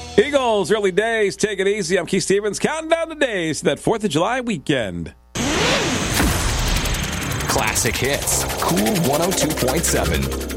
Eagles, early days. Take it easy. I'm Keith Stevens. Counting down the days to that 4th of July weekend. Classic hits. Cool 102.7.